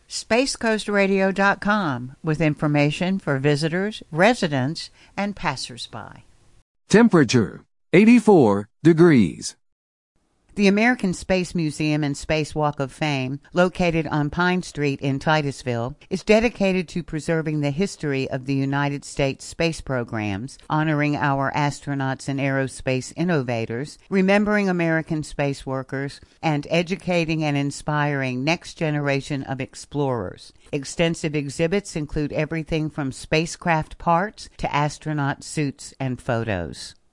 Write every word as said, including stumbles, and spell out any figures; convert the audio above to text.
space coast radio dot com with information for visitors, residents, and passersby. Temperature, eighty-four degrees. The American Space Museum and Space Walk of Fame, located on Pine Street in Titusville, is dedicated to preserving the history of the United States space programs, honoring our astronauts and aerospace innovators, remembering American space workers, and educating and inspiring next generation of explorers. Extensive exhibits include everything from spacecraft parts to astronaut suits and photos.